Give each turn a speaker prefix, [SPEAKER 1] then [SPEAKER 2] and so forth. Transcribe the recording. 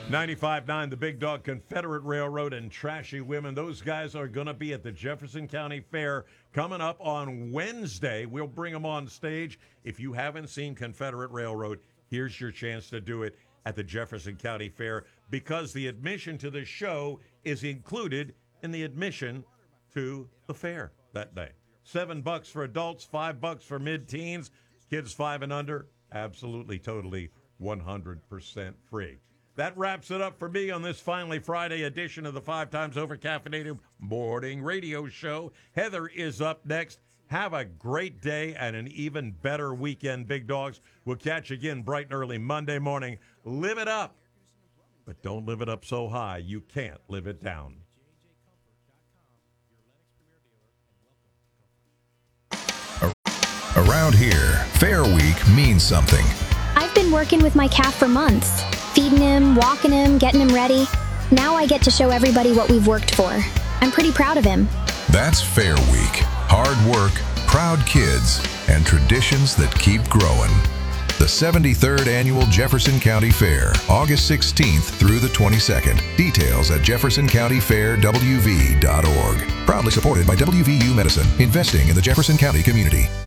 [SPEAKER 1] 95.9, the Big Dog, Confederate Railroad, and Trashy Women. Those guys are going to be at the Jefferson County Fair coming up on Wednesday. We'll bring them on stage. If you haven't seen Confederate Railroad, here's your chance to do it at the Jefferson County Fair, because the admission to the show is included in the admission to the fair that day. $7 for adults, $5 for mid-teens, kids 5 and under, absolutely, totally, 100% free. That wraps it up for me on this finally Friday edition of the 5 Times Over Caffeinated Morning Radio Show. Heather is up next. Have a great day and an even better weekend, Big Dogs. We'll catch you again bright and early Monday morning. Live it up, but don't live it up so high you can't live it down.
[SPEAKER 2] Around here, Fair Week means something.
[SPEAKER 3] I've been working with my calf for months, feeding him, walking him, getting him ready. Now I get to show everybody what we've worked for. I'm pretty proud of him.
[SPEAKER 2] That's Fair Week. Hard work, proud kids, and traditions that keep growing. The 73rd Annual Jefferson County Fair, August 16th through the 22nd. Details at jeffersoncountyfairwv.org. Proudly supported by WVU Medicine, investing in the Jefferson County community.